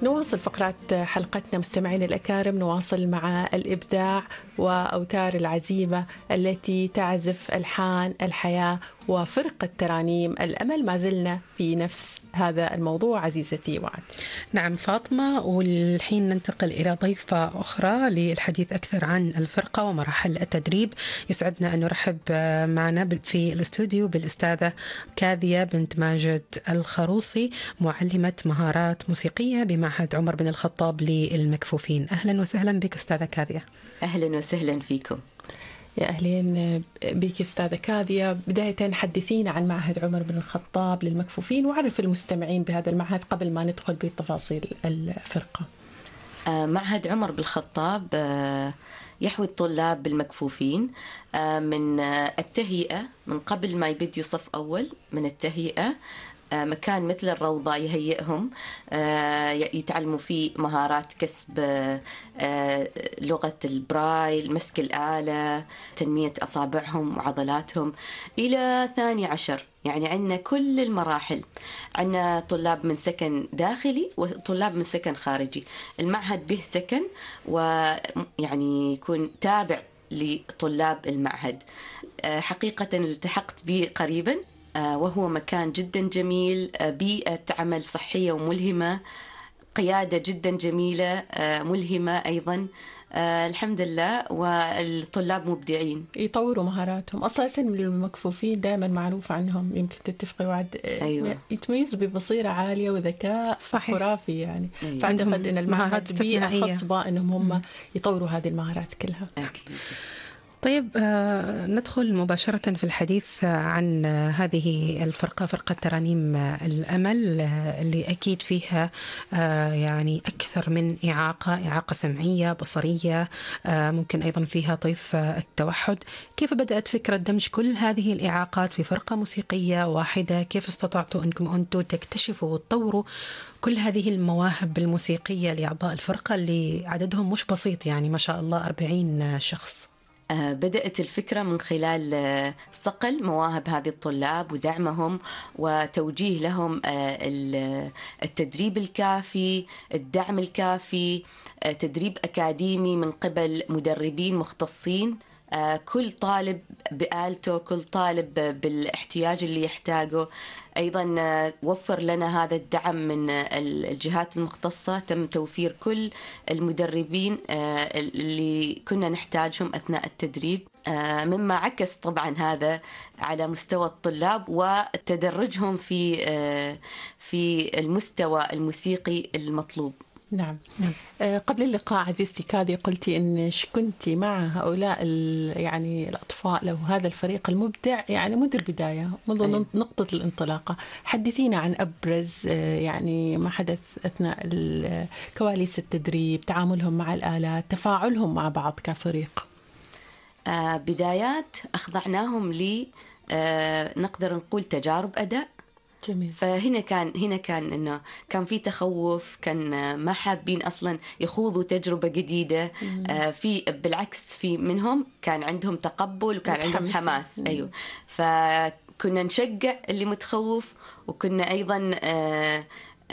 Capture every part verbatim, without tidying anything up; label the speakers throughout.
Speaker 1: نواصل فقرات حلقتنا مستمعين الأكارم، نواصل مع الإبداع وأوتار العزيمة التي تعزف ألحان الحياة وفرقة ترانيم الأمل. ما زلنا في نفس هذا الموضوع عزيزتي وعد.
Speaker 2: نعم فاطمة، والحين ننتقل إلى ضيفة أخرى للحديث أكثر عن الفرقة ومراحل التدريب. يسعدنا أن نرحب معنا في الاستوديو بالأستاذة كاذية بنت ماجد الخروصي، معلمة مهارات موسيقية بمعهد عمر بن الخطاب للمكفوفين. أهلا وسهلا بك أستاذة كاذية.
Speaker 3: أهلا وسهلا فيكم.
Speaker 1: يا أهلين بك أستاذة كاذية. بداية حدثينا عن معهد عمر بن الخطاب للمكفوفين، وعرف المستمعين بهذا المعهد قبل ما ندخل بتفاصيل الفرقة.
Speaker 3: معهد عمر بن الخطاب يحوي الطلاب بالمكفوفين من التهيئة، من قبل ما يبدوا صف أول من التهيئة، مكان مثل الروضة يهيئهم يتعلموا فيه مهارات كسب لغة البرايل، مسك الآلة، تنمية أصابعهم وعضلاتهم، إلى ثاني عشر. يعني عندنا كل المراحل، عندنا طلاب من سكن داخلي وطلاب من سكن خارجي. المعهد به سكن ويعني يكون تابع لطلاب المعهد. حقيقة التحقت به قريبا، وهو مكان جدا جميل، بيئة عمل صحية وملهمة، قيادة جدا جميلة ملهمة أيضا. الحمد لله، والطلاب مبدعين
Speaker 1: يطوروا مهاراتهم. أساسا المكفوفين دائما معروف عنهم، يمكن تتفقي وعد،
Speaker 3: أيوة.
Speaker 1: يتميز ببصيرة عالية وذكاء
Speaker 2: صحيح.
Speaker 1: خرافي يعني.
Speaker 2: أيوة.
Speaker 1: فأعتقد أن المعهد بيئة خصبة أنهم هم يطوروا هذه المهارات كلها.
Speaker 3: أكيد.
Speaker 2: طيب آه ندخل مباشرة في الحديث عن هذه الفرقة، فرقة ترانيم الأمل، اللي أكيد فيها آه يعني أكثر من إعاقة، إعاقة سمعية، بصرية، آه ممكن أيضا فيها طيف التوحد. كيف بدأت فكرة دمج كل هذه الإعاقات في فرقة موسيقية واحدة؟ كيف استطعتوا أنكم أنتم تكتشفوا وتطوروا كل هذه المواهب الموسيقية لأعضاء الفرقة اللي عددهم مش بسيط، يعني ما شاء الله أربعين شخص؟
Speaker 3: بدأت الفكرة من خلال صقل مواهب هذه الطلاب ودعمهم وتوجيه لهم التدريب الكافي، الدعم الكافي، تدريب أكاديمي من قبل مدربين مختصين، كل طالب بآلته، كل طالب بالاحتياج اللي يحتاجه. أيضا وفر لنا هذا الدعم من الجهات المختصة، تم توفير كل المدربين اللي كنا نحتاجهم أثناء التدريب، مما عكس طبعا هذا على مستوى الطلاب وتدرجهم في في المستوى الموسيقي المطلوب.
Speaker 1: نعم. نعم. قبل اللقاء عزيزتي كاذي قلتي إنش كنتي مع هؤلاء يعني الأطفال أو هذا الفريق المبدع يعني منذ البداية، منذ أيوة. نقطة الانطلاقة. حدثينا عن أبرز يعني ما حدث أثناء كواليس التدريب، تعاملهم مع الآلات، تفاعلهم مع بعض كفريق.
Speaker 3: آه بدايات أخضعناهم لي آه نقدر نقول تجارب أداء.
Speaker 1: جميل.
Speaker 3: فهنا كان هنا كان إنه كان في تخوف، كان ما حابين أصلاً يخوضوا تجربة جديدة. آه في بالعكس في منهم كان عندهم تقبل وكان عندهم حماس. مم. أيوه، فكنا نشجع اللي متخوف، وكنا أيضاً آه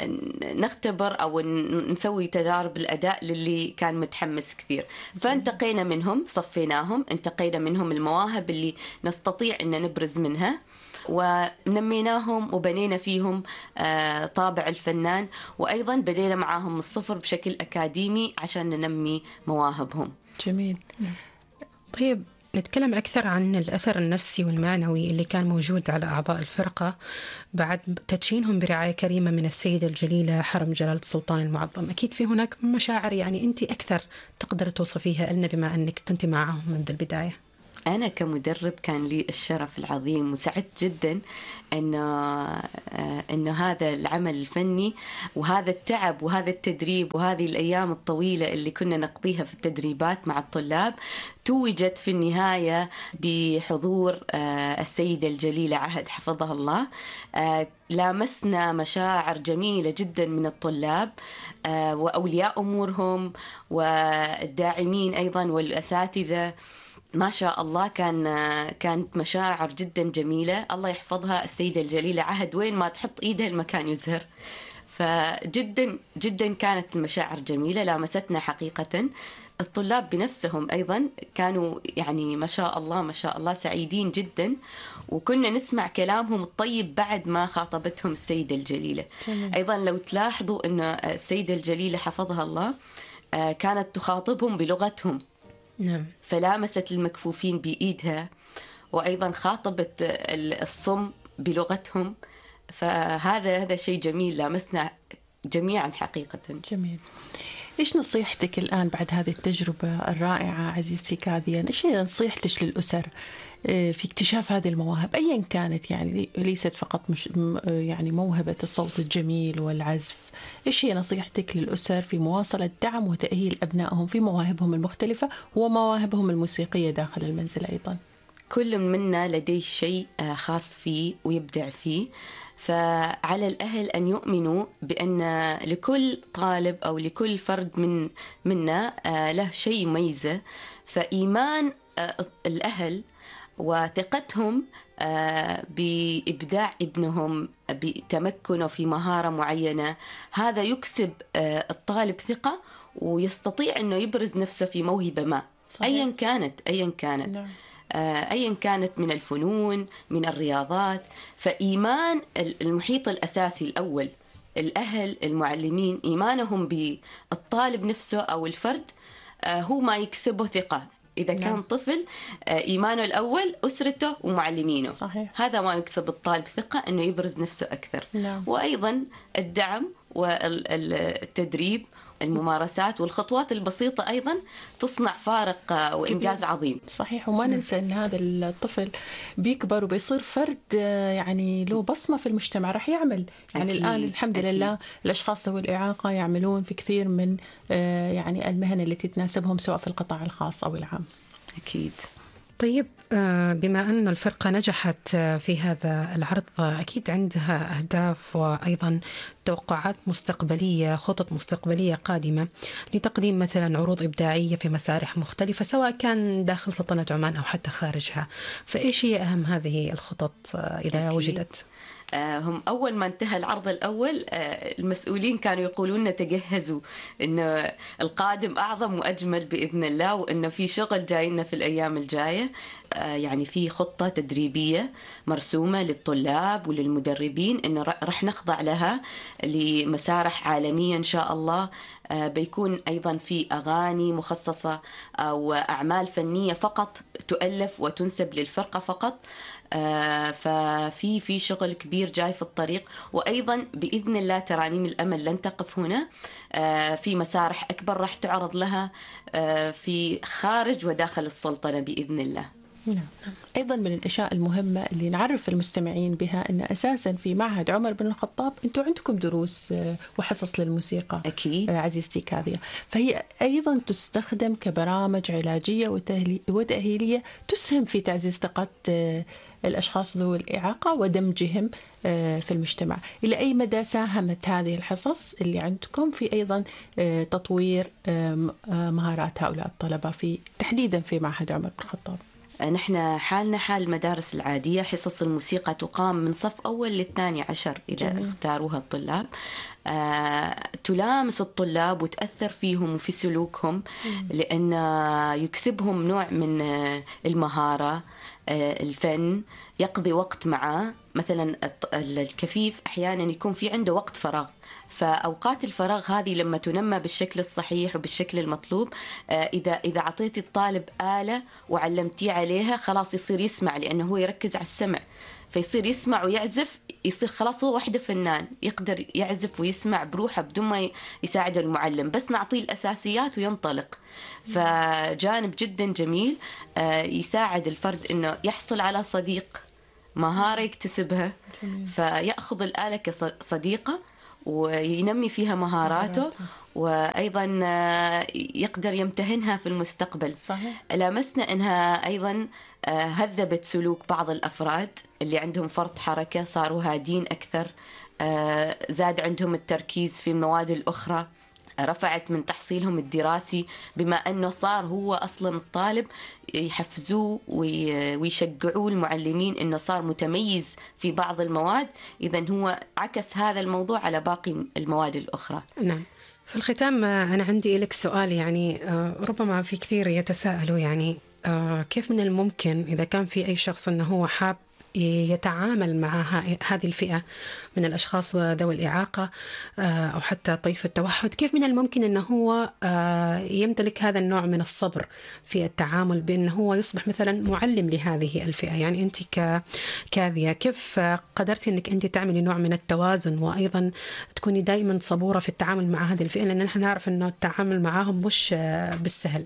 Speaker 3: نختبر أو نسوي تجارب الأداء للي كان متحمس كثير. فانتقينا منهم، صفيناهم، انتقينا منهم المواهب اللي نستطيع أن نبرز منها، ونميناهم وبنينا فيهم طابع الفنان، وأيضا بدينا معاهم من الصفر بشكل أكاديمي عشان ننمي مواهبهم.
Speaker 1: جميل.
Speaker 2: طيب نتكلم أكثر عن الأثر النفسي والمعنوي اللي كان موجود على أعضاء الفرقة بعد تدشينهم برعاية كريمة من السيدة الجليلة حرم جلالة السلطان المعظم. أكيد في هناك مشاعر يعني أنت أكثر تقدر توصفيها لنا بما أنك كنت معهم منذ البداية.
Speaker 3: أنا كمدرب كان لي الشرف العظيم، وسعدت جدا إنه إنه هذا العمل الفني وهذا التعب وهذا التدريب وهذه الأيام الطويلة اللي كنا نقضيها في التدريبات مع الطلاب توجت في النهاية بحضور السيدة الجليلة عهد حفظها الله. لامسنا مشاعر جميلة جدا من الطلاب وأولياء أمورهم والداعمين أيضا والأساتذة. ما شاء الله كان كانت مشاعر جدا جميلة. الله يحفظها السيدة الجليلة عهد، وين ما تحط إيدها المكان يزهر. فجدا جدا كانت المشاعر جميلة، لامستنا حقيقة. الطلاب بنفسهم أيضا كانوا يعني ما شاء الله ما شاء الله سعيدين جدا، وكنا نسمع كلامهم الطيب بعد ما خاطبتهم السيدة الجليلة. جميل. أيضا لو تلاحظوا أن السيدة الجليلة حفظها الله كانت تخاطبهم بلغتهم. نعم. فلامست المكفوفين بإيدها، وأيضا خاطبت الصم بلغتهم. فهذا هذا شيء جميل لامسنا جميعا حقيقة.
Speaker 1: جميل. إيش نصيحتك الآن بعد هذه التجربة الرائعة عزيزتي كاذيان؟ إيش هي نصيحتك للأسر في اكتشاف هذه المواهب أيا كانت؟ يعني ليست فقط مش يعني موهبة الصوت الجميل والعزف. إيش هي نصيحتك للأسر في مواصلة دعم وتأهيل أبنائهم في مواهبهم المختلفة ومواهبهم الموسيقية داخل المنزل أيضا؟
Speaker 3: كل منا لديه شيء خاص فيه ويبدع فيه، فعلى الأهل أن يؤمنوا بأن لكل طالب أو لكل فرد من منا له شيء ميزة. فإيمان الأهل وثقتهم بإبداع ابنهم بتمكنه في مهارة معينة، هذا يكسب الطالب ثقة ويستطيع أنه يبرز نفسه في موهبة ما. صحيح. أيا كانت أيا كانت نعم. أيا كانت من الفنون من الرياضات. فإيمان المحيط الأساسي الأول الأهل المعلمين، إيمانهم بالطالب نفسه أو الفرد هو ما يكسبه ثقة. إذا كان نعم. طفل إيمانه الأول أسرته ومعلمينه. صحيح. هذا ما يكسب الطالب ثقة أنه يبرز نفسه أكثر. نعم. وأيضا الدعم والتدريب الممارسات والخطوات البسيطة أيضا تصنع فارق وإنجاز عظيم.
Speaker 1: صحيح. وما ننسى أن هذا الطفل بيكبر وبيصير فرد يعني له بصمة في المجتمع، راح يعمل يعني أكيد. الآن الحمد أكيد. لله الأشخاص ذوي الإعاقة يعملون في كثير من يعني المهن التي تناسبهم سواء في القطاع الخاص أو العام.
Speaker 3: أكيد.
Speaker 2: طيب، بما أن الفرقة نجحت في هذا العرض أكيد عندها أهداف وأيضا توقعات مستقبلية، خطط مستقبلية قادمة لتقديم مثلا عروض إبداعية في مسارح مختلفة سواء كان داخل سلطنة عمان أو حتى خارجها. فإيش هي أهم هذه الخطط إذا أكيد. وجدت؟
Speaker 3: هم أول ما انتهى العرض الأول المسؤولين كانوا يقولون تجهزوا إنه القادم أعظم وأجمل بإذن الله، وإنه في شغل جاينا في الأيام الجاية. يعني في خطة تدريبية مرسومة للطلاب وللمدربين إنه رح نخضع لها لمسارح عالمية إن شاء الله. بيكون أيضا في أغاني مخصصة أو أعمال فنية فقط تؤلف وتنسب للفرقة فقط. ففي في شغل كبير جاي في الطريق. وأيضا بإذن الله ترانيم الأمل لن تقف هنا، في مسارح أكبر راح تعرض لها في خارج وداخل السلطنة بإذن الله.
Speaker 1: نعم. أيضا من الأشياء المهمة اللي نعرف المستمعين بها أن أساسا في معهد عمر بن الخطاب أنتم عندكم دروس وحصص للموسيقى.
Speaker 3: أكيد
Speaker 1: عزيزتي كاذية، فهي أيضا تستخدم كبرامج علاجية وتأهيلية تسهم في تعزيز ثقة الأشخاص ذوي الإعاقة ودمجهم في المجتمع. إلى أي مدى ساهمت هذه الحصص اللي عندكم في أيضا تطوير مهارات هؤلاء الطلبة في تحديدا في معهد عمر بن الخطاب؟
Speaker 3: نحن حالنا حال المدارس العادية، حصص الموسيقى تقام من صف أول للثاني عشر إذا جميل. اختاروها الطلاب. آه، تلامس الطلاب وتأثر فيهم وفي سلوكهم، لأن يكسبهم نوع من المهارة، الفن، يقضي وقت معه. مثلا الكفيف أحيانا يكون في عنده وقت فراغ، فأوقات الفراغ هذه لما تنمى بالشكل الصحيح وبالشكل المطلوب، إذا إذا عطيتي الطالب آلة وعلمتيه عليها خلاص يصير يسمع، لأنه هو يركز على السمع، فيصير يسمع ويعزف، يصير خلاص هو وحده فنان يقدر يعزف ويسمع بروحه بدون ما يساعد المعلم، بس نعطيه الأساسيات وينطلق. فجانب جدا جميل يساعد الفرد إنه يحصل على صديق، مهارة يكتسبها، فيأخذ الآلة كصديقة وينمي فيها مهاراته، وأيضا يقدر يمتهنها في المستقبل. صحيح. لامسنا أنها أيضا هذبت سلوك بعض الأفراد اللي عندهم فرط حركة، صاروا هادين أكثر، زاد عندهم التركيز في المواد الأخرى، رفعت من تحصيلهم الدراسي، بما أنه صار هو أصلا الطالب يحفزوه ويشجعوه المعلمين أنه صار متميز في بعض المواد، إذن هو عكس هذا الموضوع على باقي المواد الأخرى.
Speaker 2: نعم. في الختام أنا عندي لك سؤال، يعني ربما في كثير يتساءلوا يعني كيف من الممكن إذا كان في أي شخص أنه هو حاب يتعامل مع هذه الفئة من الأشخاص ذوي الإعاقة أو حتى طيف التوحد، كيف من الممكن أنه هو يمتلك هذا النوع من الصبر في التعامل بأنه هو يصبح مثلا معلم لهذه الفئة؟ يعني أنت ككاذية كيف قدرتي أنك أنت تعملي نوع من التوازن وأيضا تكوني دائما صبورة في التعامل مع هذه الفئة، لأن نحن نعرف أنه التعامل معهم مش بالسهل.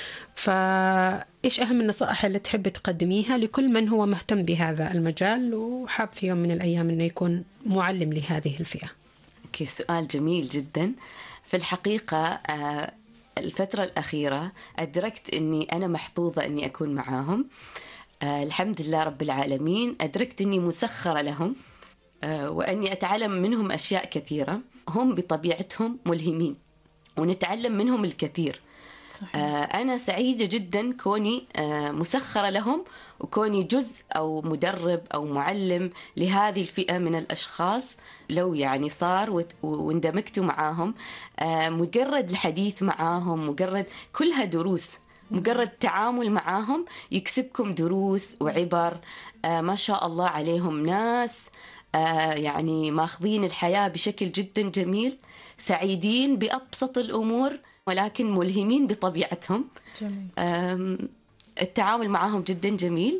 Speaker 2: فإيش أهم النصائح اللي تحب تقدميها لكل من هو مهتم بهذا المجال وحاب في يوم من الأيام أنه يكون معلم لهذه الفئة؟
Speaker 3: أوكي، سؤال جميل جدا. في الحقيقة الفترة الأخيرة أدركت أني أنا محظوظة أني أكون معاهم، الحمد لله رب العالمين. أدركت أني مسخرة لهم وأني أتعلم منهم أشياء كثيرة. هم بطبيعتهم ملهمين ونتعلم منهم الكثير. صحيح. أنا سعيدة جدا كوني مسخرة لهم وكوني جزء أو مدرب أو معلم لهذه الفئة من الأشخاص. لو يعني صار واندمجت معاهم، مجرد الحديث معاهم، مجرد كلها دروس، مجرد تعامل معاهم يكسبكم دروس وعبر. ما شاء الله عليهم ناس يعني ماخذين الحياة بشكل جدا جميل، سعيدين بأبسط الأمور ولكن ملهمين بطبيعتهم. جميل. التعامل معهم جدا جميل،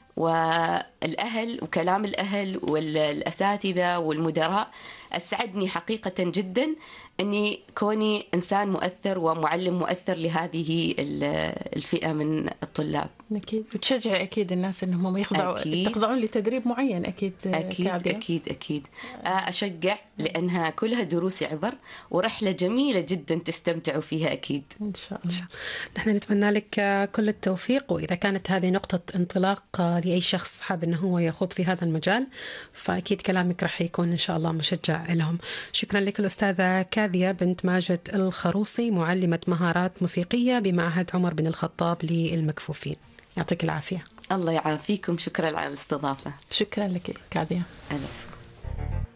Speaker 3: والأهل وكلام الأهل والأساتذة والمدراء أسعدني حقيقة جدا أني كوني إنسان مؤثر ومعلم مؤثر لهذه الفئة من الطلاب.
Speaker 1: أكيد وتشجع أكيد الناس أنهم يخضعوا يخضعون لتدريب معين. أكيد
Speaker 3: أكيد
Speaker 1: كعبية.
Speaker 3: أكيد أكيد أشجع، لأنها كلها دروس عبر ورحلة جميلة جدا تستمتعوا فيها أكيد
Speaker 1: إن شاء الله.
Speaker 2: نحن نتمنى لك كل التوفيق، وإذا كانت هذه نقطة انطلاق لأي شخص حاب أنه هو يخوض في هذا المجال فأكيد كلامك رح يكون إن شاء الله مشجع لهم. شكرا لك الأستاذة كاذية بنت ماجد الخروصي، معلمة مهارات موسيقية بمعهد عمر بن الخطاب للمكفوفين. يعطيك العافية.
Speaker 3: الله يعافيكم. شكرا على الاستضافة.
Speaker 1: شكرا لك كاذية.
Speaker 3: ألف.